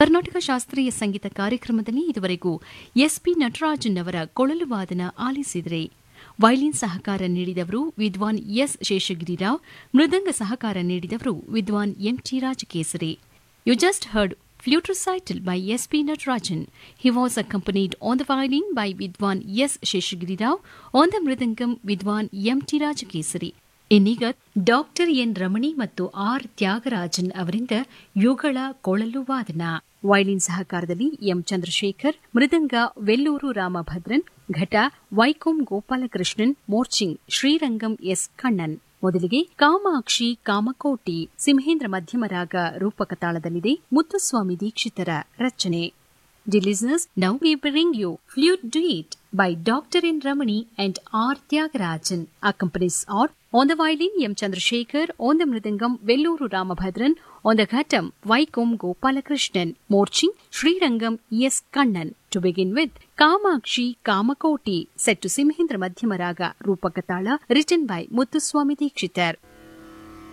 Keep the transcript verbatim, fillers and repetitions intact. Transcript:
ಕರ್ನಾಟಕ ಶಾಸ್ತ್ರೀಯ ಸಂಗೀತ ಕಾರ್ಯಕ್ರಮದಲ್ಲಿ ಇದುವರೆಗೂ ಎಸ್ಪಿ ನಟರಾಜನ್ ಅವರ ಕೊಳಲು ವಾದನ ಆಲಿಸಿದರೆ. ವೈಲಿನ್ ಸಹಕಾರ ನೀಡಿದವರು ವಿದ್ವಾನ್ ಎಸ್ ಶೇಷಗಿರಿರಾವ್, ಮೃದಂಗ ಸಹಕಾರ ನೀಡಿದವರು ವಿದ್ವಾನ್ ಎಂಟಿ Rajakesari. You just heard flute recital by S P Natarajan. He was accompanied on the violin by Vidwan S. Sheshagiri Rao, on the mridangam Vidwan M T Rajakesari. ಇನ್ನೀಗ ಡಾಕ್ಟರ್ ಎನ್ ರಮಣಿ ಮತ್ತು R Thyagarajan ಅವರಿಂದ ಯುಗಳ ಕೊಳಲು ವಾದನ. Violin ಸಹಕಾರದಲ್ಲಿ M Chandrashekhar, ಮೃದಂಗ ವೆಲ್ಲೂರು ರಾಮಭದ್ರನ್, ಘಟ ವೈಕೋಂ Gopalakrishnan, morsing Srirangam S Kannan. ಮೊದಲಿಗೆ ಕಾಮಾಕ್ಷಿ ಕಾಮಕೋಟಿ ಸಿಂಹೇಂದ್ರ ಮಧ್ಯಮರಾಗ ರೂಪಕ ತಾಳದಲ್ಲಿದೆ. ಮುತ್ತುಸ್ವಾಮಿ ದೀಕ್ಷಿತರ ರಚನೆ. Dear listeners, now we bring you Flute Duet by Doctor N. Ramani and R. Tyagarajan. Accompanies are on the violin M. Chandrasekhar, on the mridangam Velluru Ramabhadran, on the ghatam Vaikom Gopalakrishnan, Morching Srirangam S. Kannan. To begin with, Kamakshi Kamakoti, set to Simhendra Madhyamaraga Rupakatala, written by Muthuswami Dikshitar.